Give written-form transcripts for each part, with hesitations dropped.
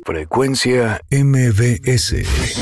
Frecuencia MBS.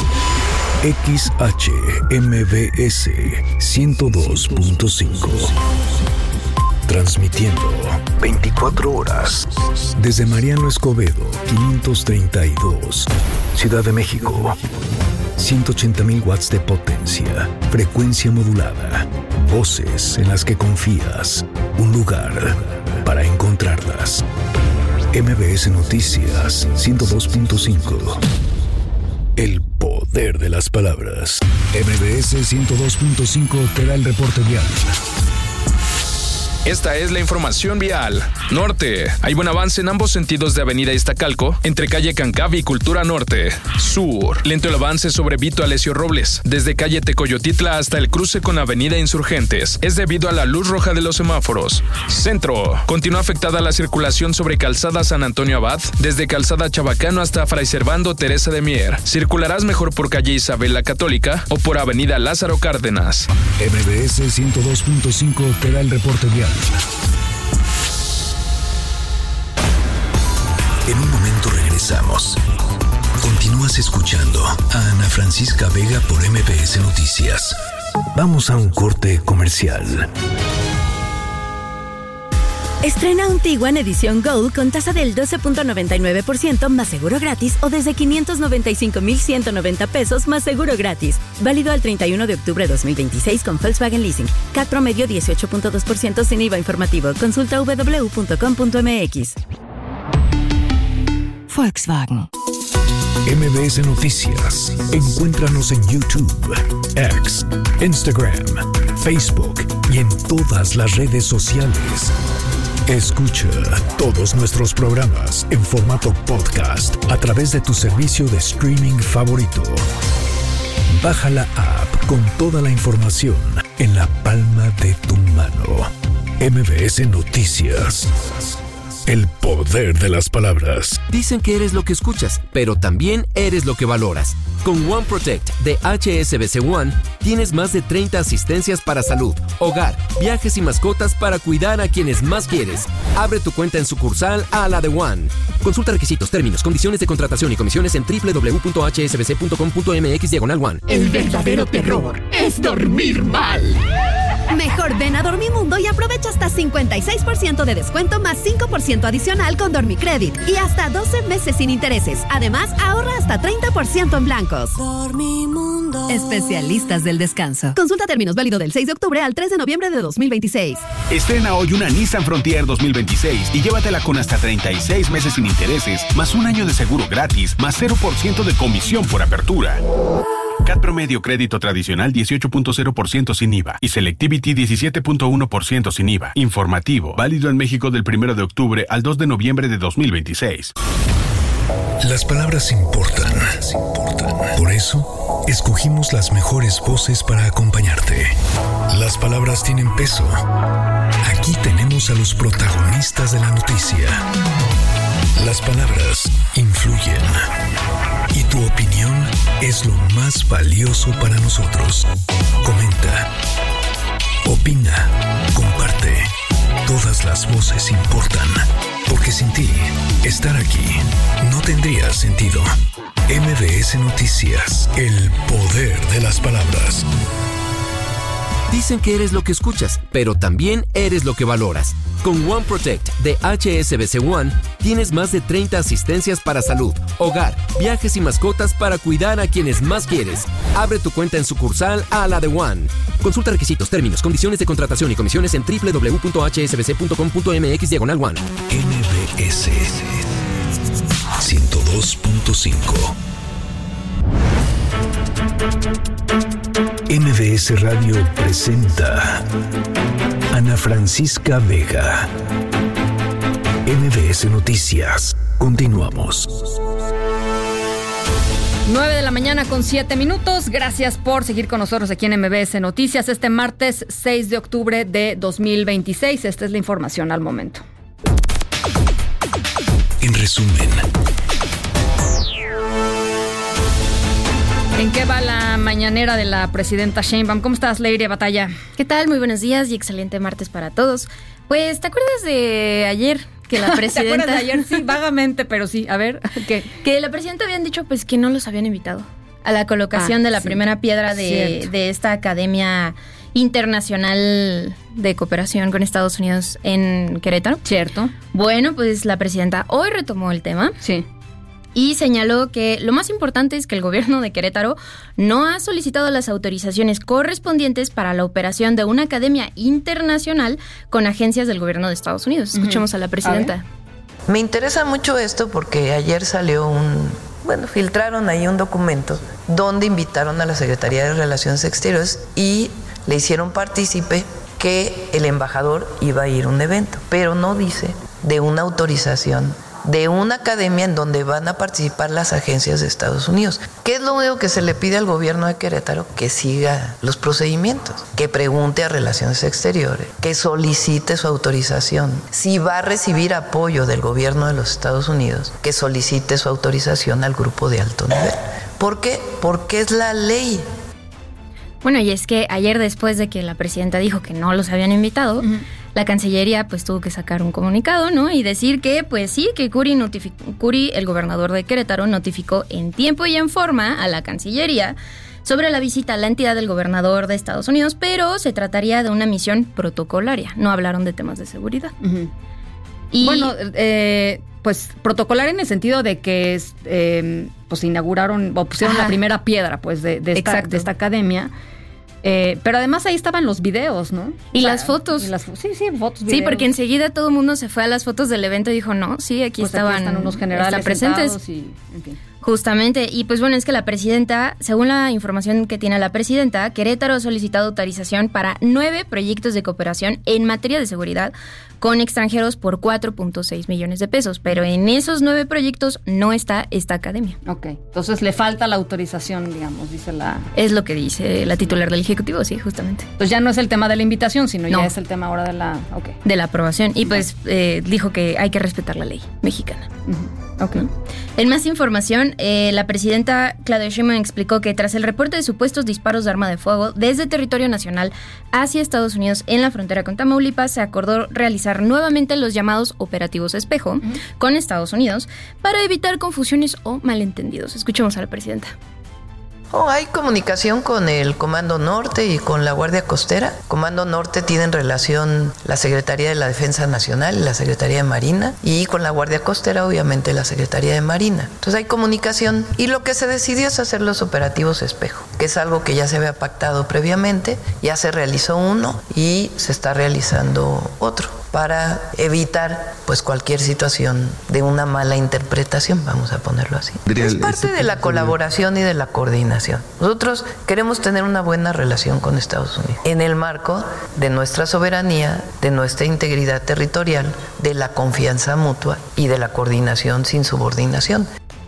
XHMBS 102.5. Transmitiendo 24 horas desde Mariano Escobedo 532, Ciudad de México. 180,000 watts de potencia, frecuencia modulada, voces en las que confías, un lugar para encontrarlas. MBS Noticias 102.5. El poder de las palabras. MBS 102.5 te da el reporte vial. Esta es la información vial. Norte. Hay buen avance en ambos sentidos de Avenida Iztacalco, entre calle Cancavi y Cultura Norte. Sur. Lento el avance sobre Vito Alessio Robles, desde calle Tecoyotitla hasta el cruce con Avenida Insurgentes. Es debido a la luz roja de los semáforos. Centro. Continúa afectada la circulación sobre Calzada San Antonio Abad, desde Calzada Chabacano hasta Fray Servando Teresa de Mier. Circularás mejor por calle Isabel la Católica o por Avenida Lázaro Cárdenas. MBS 102.5 te da el reporte vial. En un momento regresamos. Continúas escuchando a Ana Francisca Vega por MBS Noticias. Vamos a un corte comercial. Estrena un Tiguan edición Gold con tasa del 12.99% más seguro gratis o desde 595,190 pesos más seguro gratis. Válido al 31 de octubre de 2026 con Volkswagen Leasing. CAT promedio 18.2% sin IVA informativo. Consulta www.com.mx. Volkswagen. MBS Noticias. Encuéntranos en YouTube, X, Instagram, Facebook y en todas las redes sociales. Escucha todos nuestros programas en formato podcast a través de tu servicio de streaming favorito. Baja la app con toda la información en la palma de tu mano. MBS Noticias. El poder de las palabras. Dicen que eres lo que escuchas, pero también eres lo que valoras. Con One Protect de HSBC One tienes más de 30 asistencias para salud, hogar, viajes y mascotas para cuidar a quienes más quieres. Abre tu cuenta en sucursal a la de One. Consulta requisitos, términos, condiciones de contratación y comisiones en www.hsbc.com.mx/One. El verdadero terror es dormir mal. Mejor ven a Dormimundo y aprovecha hasta 56% de descuento más 5% adicional con Dormicredit y hasta 12 meses sin intereses. Además, ahorra hasta 30% en blancos. Dormimundo. Especialistas del descanso. Consulta términos, válido del 6 de octubre al 3 de noviembre de 2026. Estrena hoy una Nissan Frontier 2026 y llévatela con hasta 36 meses sin intereses, más un año de seguro gratis, más 0% de comisión por apertura. CAT promedio crédito tradicional 18.0% sin IVA y Selectivity 17.1% sin IVA. Informativo, válido en México del 1 de octubre al 2 de noviembre de 2026. Las palabras importan. Por eso, escogimos las mejores voces para acompañarte. Las palabras tienen peso. Aquí tenemos a los protagonistas de la noticia. Las palabras influyen. Y tu opinión es lo más valioso para nosotros. Comenta, opina, comparte. Todas las voces importan, porque sin ti, estar aquí no tendría sentido. MBS Noticias, el poder de las palabras. Dicen que eres lo que escuchas, pero también eres lo que valoras. Con One Protect de HSBC One tienes más de 30 asistencias para salud, hogar, viajes y mascotas para cuidar a quienes más quieres. Abre tu cuenta en sucursal a la de One. Consulta requisitos, términos, condiciones de contratación y comisiones en www.hsbc.com.mx/One. MBS 102.5. MBS Radio presenta Ana Francisca Vega. MBS Noticias. Continuamos. 9 de la mañana con 7 minutos. Gracias por seguir con nosotros aquí en MBS Noticias este martes 6 de octubre de 2026. Esta es la información al momento. En resumen. ¿En qué va la mañanera de la presidenta Sheinbaum? ¿Cómo estás, Leiria Batalla? ¿Qué tal? Muy buenos días y excelente martes para todos. Pues, ¿te acuerdas de ayer que la presidenta... ¿Te acuerdas de ayer? Sí, vagamente, pero sí. A ver, ¿qué? Que la presidenta habían dicho pues que no los habían invitado a la colocación de la primera piedra de esta Academia Internacional de Cooperación con Estados Unidos en Querétaro. Cierto. Bueno, pues la presidenta hoy retomó el tema. Sí. Y señaló que lo más importante es que el gobierno de Querétaro no ha solicitado las autorizaciones correspondientes para la operación de una academia internacional con agencias del gobierno de Estados Unidos. Escuchemos a la presidenta. Me interesa mucho esto porque ayer salió filtraron ahí un documento donde invitaron a la Secretaría de Relaciones Exteriores y le hicieron partícipe que el embajador iba a ir a un evento, pero no dice de una autorización de una academia en donde van a participar las agencias de Estados Unidos. ¿Qué es lo único que se le pide al gobierno de Querétaro? Que siga los procedimientos, que pregunte a Relaciones Exteriores, que solicite su autorización. Si va a recibir apoyo del gobierno de los Estados Unidos, que solicite su autorización al grupo de alto nivel. ¿Por qué? Porque es la ley. Bueno, y es que ayer, después de que la presidenta dijo que no los habían invitado, la Cancillería pues tuvo que sacar un comunicado, ¿no? Y decir que pues sí, que Curi, el gobernador de Querétaro, notificó en tiempo y en forma a la Cancillería sobre la visita a la entidad del gobernador de Estados Unidos, pero se trataría de una misión protocolaria. No hablaron de temas de seguridad. Y bueno, pues protocolar en el sentido de que pues inauguraron o pusieron la primera piedra pues de esta academia. Pero además ahí estaban los videos, ¿no? Y las fotos. Fotos, videos. Sí, porque enseguida todo el mundo se fue a las fotos del evento y dijo, no, sí, aquí pues estaban, aquí están unos generales presentes. Y, en fin. Justamente, y pues bueno, es que la presidenta, según la información que tiene la presidenta, Querétaro ha solicitado autorización para 9 proyectos de cooperación en materia de seguridad con extranjeros por 4.6 millones de pesos, pero en esos 9 proyectos no está esta academia. Ok, entonces le falta la autorización, digamos, dice la... Es lo que dice la titular del Ejecutivo, sí, justamente. Entonces ya no es el tema de la invitación, sino ya es el tema ahora de la... Okay. De la aprobación, y pues dijo que hay que respetar la ley mexicana. Okay. En más información, la presidenta Claudia Sheinbaum explicó que tras el reporte de supuestos disparos de arma de fuego desde territorio nacional hacia Estados Unidos en la frontera con Tamaulipas, se acordó realizar nuevamente los llamados operativos espejo con Estados Unidos para evitar confusiones o malentendidos. Escuchemos a la presidenta. Hay comunicación con el Comando Norte y con la Guardia Costera. Comando Norte tienen relación la Secretaría de la Defensa Nacional y la Secretaría de Marina, y con la Guardia Costera obviamente la Secretaría de Marina. Entonces hay comunicación y lo que se decidió es hacer los operativos espejo, que es algo que ya se había pactado previamente. Ya se realizó uno y se está realizando otro para evitar pues cualquier situación de una mala interpretación, vamos a ponerlo así. Es parte de la colaboración y de la coordinación. Nosotros queremos tener una buena relación con Estados Unidos en el marco de nuestra soberanía, de nuestra integridad territorial, de la confianza mutua y de la coordinación sin subordinación.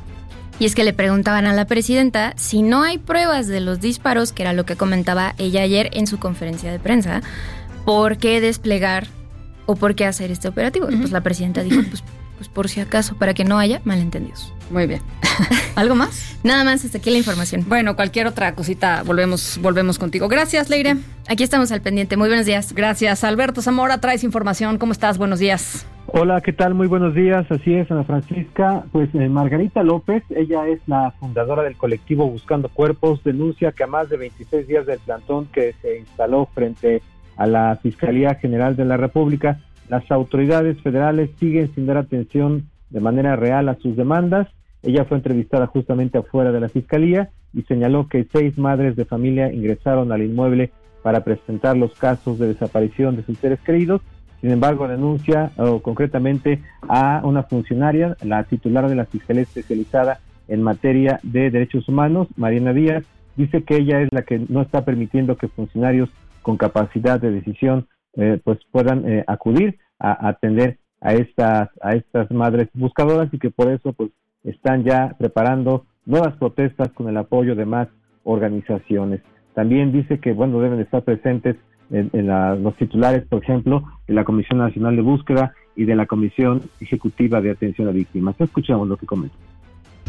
Y es que le preguntaban a la presidenta si no hay pruebas de los disparos, que era lo que comentaba ella ayer en su conferencia de prensa, ¿por qué desplegar o por qué hacer este operativo? Y pues la presidenta dijo, pues por si acaso, para que no haya malentendidos. Muy bien. ¿Algo más? Nada más, hasta aquí la información. Bueno, cualquier otra cosita, volvemos contigo. Gracias, Leire. Aquí estamos al pendiente. Muy buenos días. Gracias. Alberto Zamora, traes información. ¿Cómo estás? Buenos días. Hola, ¿qué tal? Muy buenos días. Así es, Ana Francisca. Pues Margarita López, ella es la fundadora del colectivo Buscando Cuerpos, denuncia que a más de 26 días del plantón que se instaló frente a la Fiscalía General de la República, las autoridades federales siguen sin dar atención de manera real a sus demandas. Ella fue entrevistada justamente afuera de la Fiscalía y señaló que 6 madres de familia ingresaron al inmueble para presentar los casos de desaparición de sus seres queridos. Sin embargo, denuncia concretamente a una funcionaria, la titular de la Fiscalía Especializada en Materia de Derechos Humanos, Mariana Díaz. Dice que ella es la que no está permitiendo que funcionarios con capacidad de decisión pues puedan acudir a atender a estas madres buscadoras, y que por eso pues están ya preparando nuevas protestas con el apoyo de más organizaciones. También dice que deben de estar presentes los titulares, por ejemplo, de la Comisión Nacional de Búsqueda y de la Comisión Ejecutiva de Atención a Víctimas. Escuchamos lo que comenta.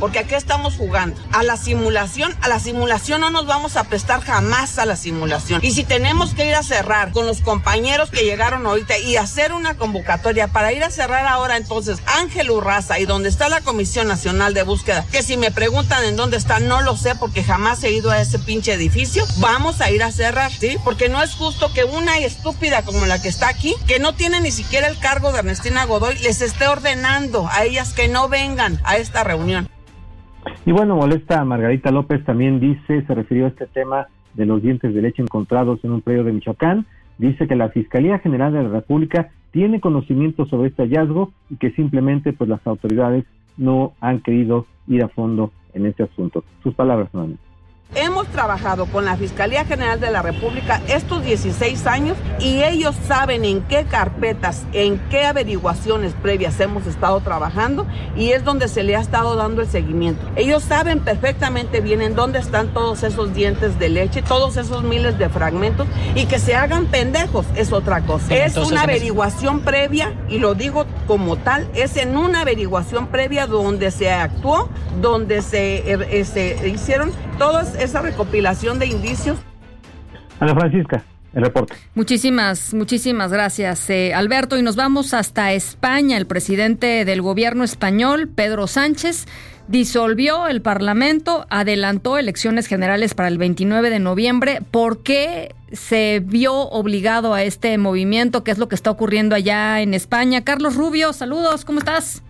porque aquí estamos jugando a la simulación no nos vamos a prestar jamás a la simulación. Y si tenemos que ir a cerrar con los compañeros que llegaron ahorita y hacer una convocatoria para ir a cerrar ahora entonces Ángel Urraza y donde está la Comisión Nacional de Búsqueda, que si me preguntan en dónde está, no lo sé porque jamás he ido a ese pinche edificio, vamos a ir a cerrar, ¿sí? Porque no es justo que una estúpida como la que está aquí, que no tiene ni siquiera el cargo de Ernestina Godoy, les esté ordenando a ellas que no vengan a esta reunión. Y bueno, molesta Margarita López también se refirió a este tema de los dientes de leche encontrados en un predio de Michoacán. Dice que la Fiscalía General de la República tiene conocimiento sobre este hallazgo y que simplemente pues las autoridades no han querido ir a fondo en este asunto. Sus palabras, nuevamente. Hemos trabajado con la Fiscalía General de la República estos 16 años y ellos saben en qué carpetas, en qué averiguaciones previas hemos estado trabajando y es donde se le ha estado dando el seguimiento. Ellos saben perfectamente bien en dónde están todos esos dientes de leche, todos esos miles de fragmentos y que se hagan pendejos es otra cosa. Sí, es una averiguación previa y lo digo como tal, es en una averiguación previa donde se actuó, donde se hicieron todas esa recopilación de indicios. Ana Francisca, el reporte. Muchísimas gracias, Alberto. Y nos vamos hasta España. El presidente del gobierno español, Pedro Sánchez, disolvió el Parlamento, adelantó elecciones generales para el 29 de noviembre. ¿Por qué se vio obligado a este movimiento? ¿Qué es lo que está ocurriendo allá en España? Carlos Rubio, saludos, ¿cómo estás?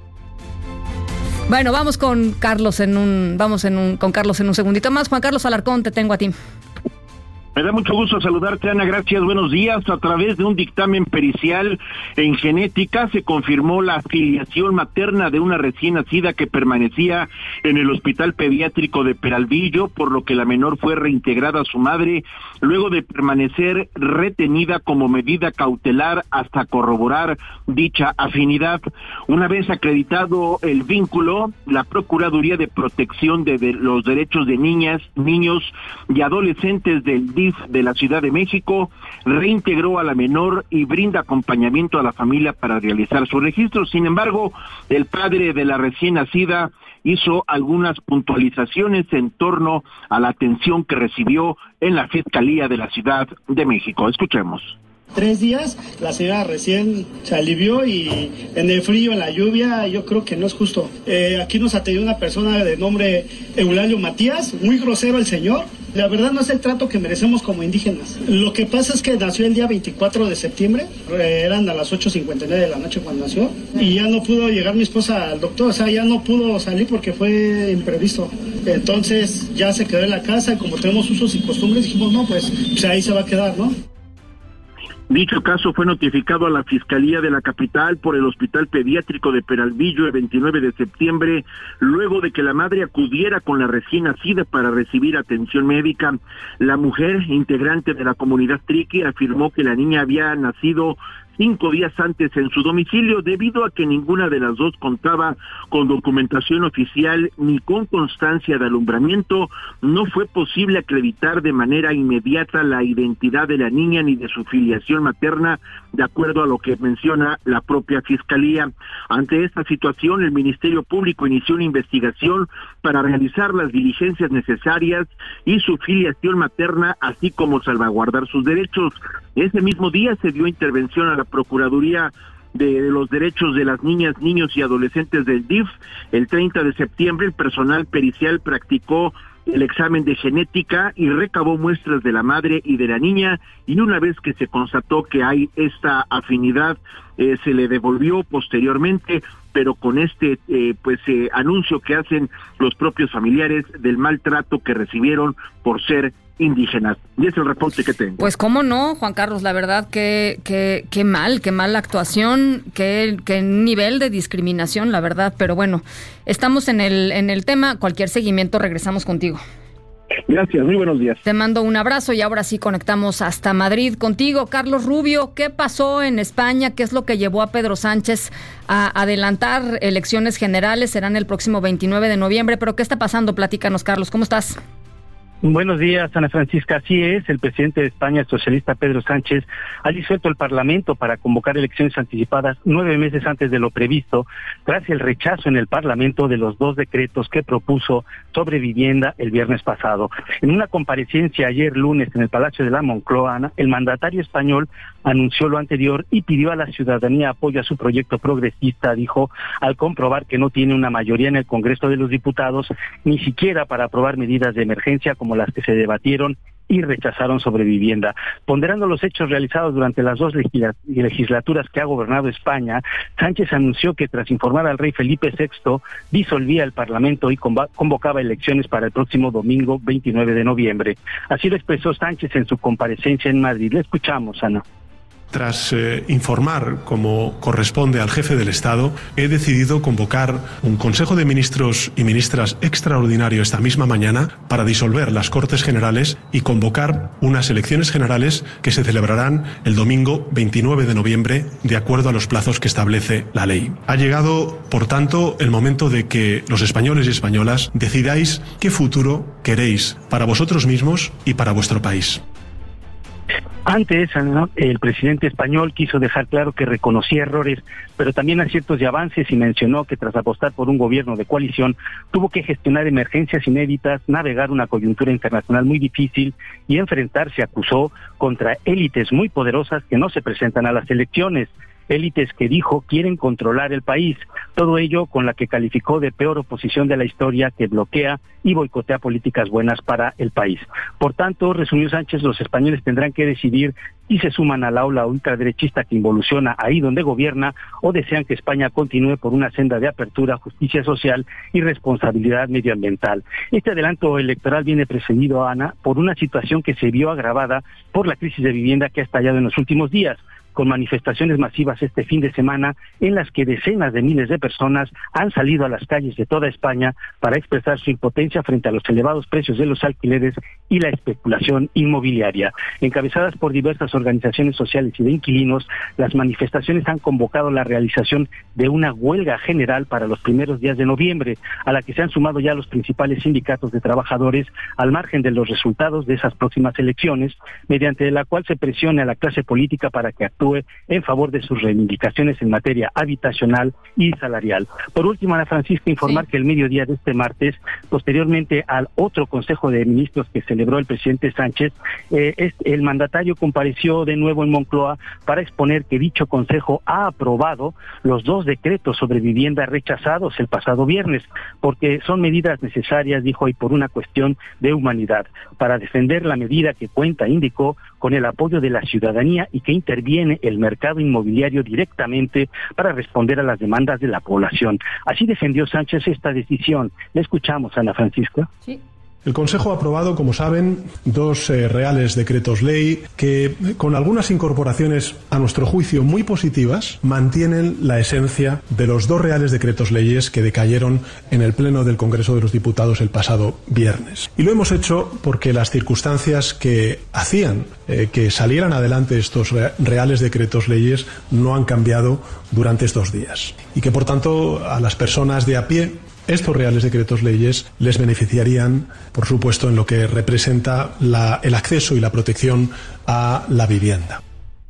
Bueno, vamos con Carlos en un segundito más. Juan Carlos Alarcón, te tengo a ti. Me da mucho gusto saludarte, Ana, gracias, buenos días. A través de un dictamen pericial en genética se confirmó la filiación materna de una recién nacida que permanecía en el Hospital Pediátrico de Peralvillo, por lo que la menor fue reintegrada a su madre, luego de permanecer retenida como medida cautelar hasta corroborar dicha afinidad. Una vez acreditado el vínculo, la Procuraduría de Protección de los Derechos de Niñas, Niños y Adolescentes del DIF de la Ciudad de México reintegró a la menor y brinda acompañamiento a la familia para realizar su registro. Sin embargo, el padre de la recién nacida hizo algunas puntualizaciones en torno a la atención que recibió en la Fiscalía de la Ciudad de México. Escuchemos. 3 días, la señora recién se alivió y en el frío, en la lluvia, yo creo que no es justo. Aquí nos atendió una persona de nombre Eulalio Matías, muy grosero el señor. La verdad no es el trato que merecemos como indígenas. Lo que pasa es que nació el día 24 de septiembre, eran a las 8:59 de la noche cuando nació, y ya no pudo llegar mi esposa al doctor, o sea, ya no pudo salir porque fue imprevisto. Entonces ya se quedó en la casa y como tenemos usos y costumbres, dijimos, no, pues ahí se va a quedar, ¿no? Dicho caso fue notificado a la Fiscalía de la capital por el Hospital Pediátrico de Peralvillo el 29 de septiembre, luego de que la madre acudiera con la recién nacida para recibir atención médica. La mujer, integrante de la comunidad Triqui, afirmó que la niña había nacido 5 días antes en su domicilio, debido a que ninguna de las dos contaba con documentación oficial ni con constancia de alumbramiento. No fue posible acreditar de manera inmediata la identidad de la niña ni de su filiación materna, de acuerdo a lo que menciona la propia Fiscalía. Ante esta situación, el Ministerio Público inició una investigación para realizar las diligencias necesarias y su filiación materna, así como salvaguardar sus derechos. Ese mismo día se dio intervención a la Procuraduría de los Derechos de las Niñas, Niños y Adolescentes del DIF. El 30 de septiembre el personal pericial practicó el examen de genética y recabó muestras de la madre y de la niña, y una vez que se constató que hay esta afinidad, se le devolvió posteriormente, pero con este anuncio que hacen los propios familiares del maltrato que recibieron por ser indígenas. Y es el reporte que tengo. Pues cómo no, Juan Carlos, la verdad que mala actuación, qué nivel de discriminación, la verdad, pero bueno, estamos en el tema, cualquier seguimiento regresamos contigo. Gracias, muy buenos días. Te mando un abrazo y ahora sí conectamos hasta Madrid contigo. Carlos Rubio, ¿qué pasó en España? ¿Qué es lo que llevó a Pedro Sánchez a adelantar elecciones generales? Serán el próximo 29 de noviembre, pero ¿qué está pasando? Platícanos, Carlos, ¿cómo estás? Buenos días, Ana Francisca. Así es, el presidente de España, el socialista Pedro Sánchez, ha disuelto el Parlamento para convocar elecciones anticipadas 9 meses antes de lo previsto, tras el rechazo en el Parlamento de los 2 decretos que propuso sobre vivienda el viernes pasado. En una comparecencia ayer lunes en el Palacio de la Moncloa, el mandatario español anunció lo anterior y pidió a la ciudadanía apoyo a su proyecto progresista, dijo, al comprobar que no tiene una mayoría en el Congreso de los Diputados, ni siquiera para aprobar medidas de emergencia como las que se debatieron y rechazaron sobre vivienda. Ponderando los hechos realizados durante las 2 legislaturas que ha gobernado España, Sánchez anunció que tras informar al rey Felipe VI, disolvía el Parlamento y convocaba elecciones para el próximo domingo 29 de noviembre. Así lo expresó Sánchez en su comparecencia en Madrid. Le escuchamos, Ana. Tras informar, como corresponde al jefe del Estado, he decidido convocar un Consejo de Ministros y Ministras extraordinario esta misma mañana para disolver las Cortes Generales y convocar unas elecciones generales que se celebrarán el domingo 29 de noviembre, de acuerdo a los plazos que establece la ley. Ha llegado, por tanto, el momento de que los españoles y españolas decidáis qué futuro queréis para vosotros mismos y para vuestro país. Antes, el presidente español quiso dejar claro que reconocía errores, pero también aciertos y avances, y mencionó que tras apostar por un gobierno de coalición, tuvo que gestionar emergencias inéditas, navegar una coyuntura internacional muy difícil y enfrentarse, acusó, contra élites muy poderosas que no se presentan a las elecciones. Élites que dijo quieren controlar el país, todo ello con la que calificó de peor oposición de la historia, que bloquea y boicotea políticas buenas para el país. Por tanto, resumió Sánchez, los españoles tendrán que decidir si se suman a la ola ultraderechista que involuciona ahí donde gobierna, o desean que España continúe por una senda de apertura, justicia social y responsabilidad medioambiental. Este adelanto electoral viene precedido, Ana, por una situación que se vio agravada por la crisis de vivienda que ha estallado en los últimos días, con manifestaciones masivas este fin de semana en las que decenas de miles de personas han salido a las calles de toda España para expresar su impotencia frente a los elevados precios de los alquileres y la especulación inmobiliaria. Encabezadas por diversas organizaciones sociales y de inquilinos, las manifestaciones han convocado la realización de una huelga general para los primeros días de noviembre, a la que se han sumado ya los principales sindicatos de trabajadores, al margen de los resultados de esas próximas elecciones, mediante la cual se presione a la clase política para que actúe en favor de sus reivindicaciones en materia habitacional y salarial. Por último, Ana Francisca, informar que el mediodía de este martes, posteriormente al otro Consejo de Ministros que celebró el presidente Sánchez, el mandatario compareció de nuevo en Moncloa para exponer que dicho Consejo ha aprobado los 2 decretos sobre vivienda rechazados el pasado viernes, porque son medidas necesarias, dijo, y por una cuestión de humanidad. Para defender la medida que cuenta, indicó, con el apoyo de la ciudadanía y que interviene el mercado inmobiliario directamente para responder a las demandas de la población. Así defendió Sánchez esta decisión. ¿Le escuchamos, Ana Francisca? Sí. El Consejo ha aprobado, como saben, 2 reales decretos ley que, con algunas incorporaciones a nuestro juicio muy positivas, mantienen la esencia de los 2 reales decretos leyes que decayeron en el Pleno del Congreso de los Diputados el pasado viernes. Y lo hemos hecho porque las circunstancias que hacían que salieran adelante estos reales decretos leyes no han cambiado durante estos días. Y que, por tanto, a las personas de a pie, estos reales decretos leyes les beneficiarían, por supuesto, en lo que representa el acceso y la protección a la vivienda.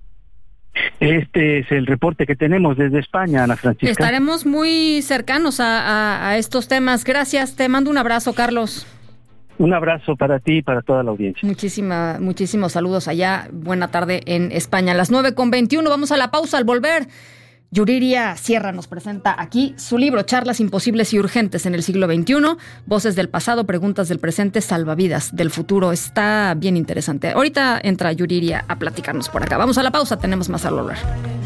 Este es el reporte que tenemos desde España, Ana Francisca. Estaremos muy cercanos a estos temas. Gracias, te mando un abrazo, Carlos. Un abrazo para ti y para toda la audiencia. Muchísimos saludos allá. Buena tarde en España. A las 9:21 vamos a la pausa. Al volver, Yuriria Sierra nos presenta aquí su libro Charlas imposibles y urgentes en el siglo XXI, voces del pasado, preguntas del presente, salvavidas del futuro. Está bien interesante. Ahorita entra Yuriria a platicarnos por acá. Vamos a la pausa, tenemos más al volver.